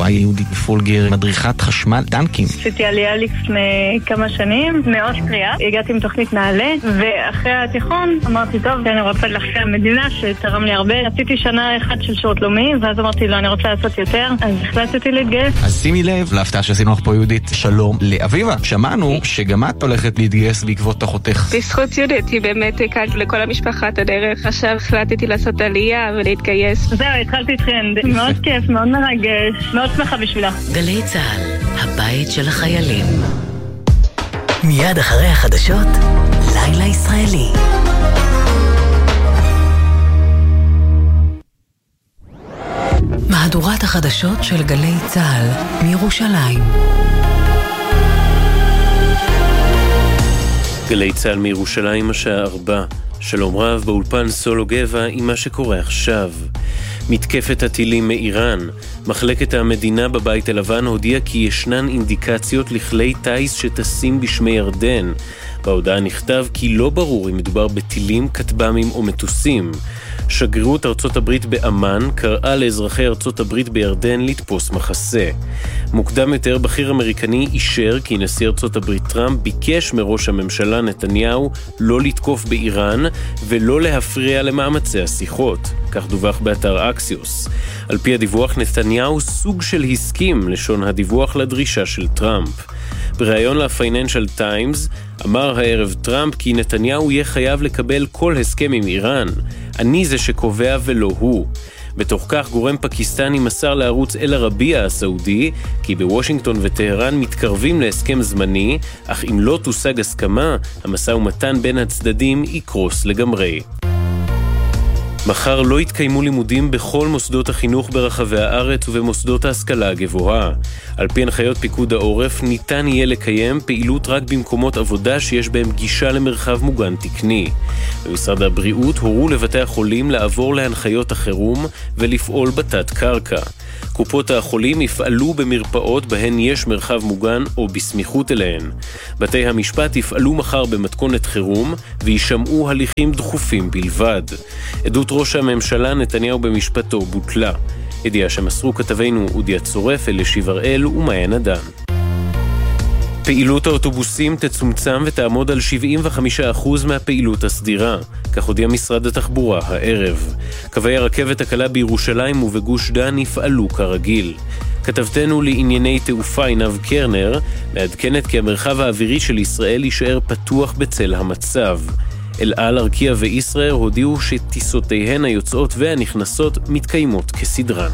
רופאה יהודית בפולגר, מדריכת חשמל טנקים. עשיתי עלייה לפני כמה שנים מאוסטריה, הגעתי עם תוכנית נעלה, ואחרי התיכון אמרתי, טוב, אני רוצה להחזיר המדינה שתרם לי הרבה. עשיתי שנה אחת של שירות לאומי, ואז אמרתי, לא, אני רוצה לעשות יותר, אז החלטתי להתגייס. אז שימי לב להפתעה שעשינו לך פה יהודית. שלום לאביבה, שמענו שגם את הולכת להתגייס בעקבות אחותך. בזכות יהודית, היא באמת הקלת לכל המשפחה את הדרך. עכשיו החלטתי לעשות עלייה ולהתגייס. זהו, התחלתי טרנד. מאוד כיף, מאוד מרגש, מאוד שמחה בשבילה. גלי צהל, הבית של החיילים. מיד אחרי החדשות, לילה ישראלי. מהדורת החדשות של גלי צהל מירושלים. גלי צהל מירושלים, השעה 4. שלום רב, באולפן סולו גבע עם מה שקורה עכשיו. מתקפת הטילים מאיראן. מחלקת המדינה בבית הלבן הודיעה כי ישנן אינדיקציות לכלי טייס שטסים בשמי ירדן. בהודעה נכתב כי לא ברור אם מדובר בטילים, כטב"מים או מטוסים. שגרירות ארצות הברית באמן קראה לאזרחי ארצות הברית בירדן לתפוס מחסה. מוקדם יותר בכיר אמריקני אישר כי נשיא ארצות הברית טראמפ ביקש מראש הממשלה נתניהו לא לתקוף באיראן ולא להפריע למאמצי השיחות. כך דווח באתר אקסיוס. על פי הדיווח, נתניהו סוג של הסכים לשון הדיווח לדרישה של טראמפ. בריאיון לפייננשל טיימס אמר הערב טראמפ כי נתניהו יהיה חייב לקבל כל הסכם עם איראן. אני זה שקובע ולא הוא. בתוך כך גורם פקיסטני מסר לערוץ אל-ערבייה הסעודי כי בוושינגטון וטהרן מתקרבים להסכם זמני, אך אם לא תושג הסכמה, המשא ומתן בין הצדדים יקרוס לגמרי. מחר לא יתקיימו לימודים בכל מוסדות החינוך ברחבי הארץ ובמוסדות ההשכלה הגבוהה. על פי הנחיות פיקוד העורף ניתן יהיה לקיים פעילות רק במקומות עבודה שיש בהם גישה למרחב מוגן תקני. במשרד הבריאות הורו לבתי החולים לעבור להנחיות החירום ולפעול בתת קרקע. קופות החולים יפעלו במרפאות בהן יש מרחב מוגן או בסמיכות אליהן. בתי המשפט יפעלו מחר במתכונת חירום וישמעו הליכים דחופים בלבד. עדות ראש הממשלה נתניהו במשפטו בוטלה. ידיעה שמסרו כתבינו אודיה צורף, אלישיב הראל ומעיין אדן. פעילות האוטובוסים תצומצם ותעמוד על 75% מהפעילות הסדירה, כך הודיע משרד התחבורה הערב. קווי הרכבת הקלה בירושלים ובגוש דן יפעלו כרגיל. כתבתנו לענייני תעופה עינב קרנר מעדכנת כי המרחב האווירי של ישראל יישאר פתוח בצל המצב. אל על, ארקיע וישראל הודיעו שטיסותיהן היוצאות והנכנסות מתקיימות כסדרן.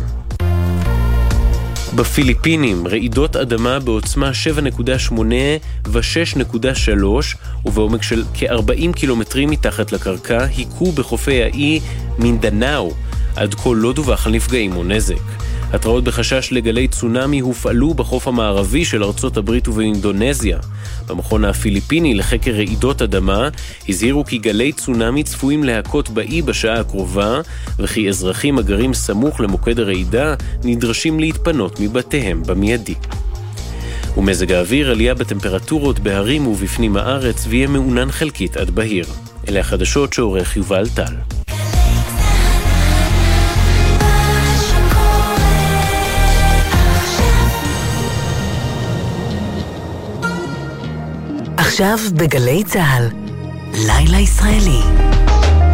בפיליפינים רעידות אדמה בעוצמה 7.8 ו-6.3 ובעומק של כ-40 קילומטרים מתחת לקרקע היכו בחופי האי מינדנאו. עד כה לא דווח על נפגעים או נזק. התראות בחשש לגלי צונמי הופעלו בחוף המערבי של ארצות הברית ובאינדונזיה. במכון הפיליפיני לחקר רעידות אדמה הזהירו כי גלי צונמי צפויים להכות באי בשעה הקרובה, וכי אזרחים הגרים סמוך למוקד הרעידה נדרשים להתפנות מבתיהם במיידי. ומזג האוויר, עלייה בטמפרטורות בהרים ובפנים הארץ ויהיה מעונן חלקית עד בהיר. אלה החדשות שעורך יובל טל. עכשיו בגלי צהל, לילה ישראלי.